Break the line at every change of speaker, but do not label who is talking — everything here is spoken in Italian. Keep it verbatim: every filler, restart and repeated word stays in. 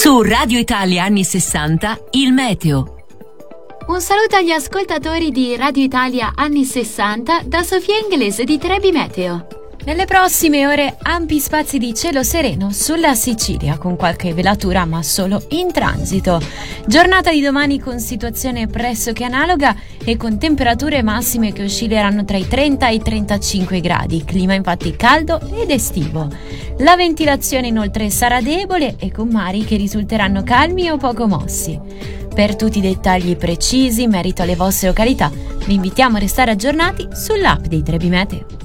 Su Radio Italia anni sessanta, il meteo.
Un saluto agli ascoltatori di Radio Italia anni sessanta da Sofia Inglese di Trebi Meteo.
Nelle prossime ore ampi spazi di cielo sereno sulla Sicilia, con qualche velatura ma solo in transito. Giornata di domani con situazione pressoché analoga e con temperature massime che oscilleranno tra i trenta e i trentacinque gradi, clima infatti caldo ed estivo. La ventilazione inoltre sarà debole e con mari che risulteranno calmi o poco mossi. Per tutti i dettagli precisi in merito alle vostre località, vi invitiamo a restare aggiornati sull'app dei Trebi Meteo.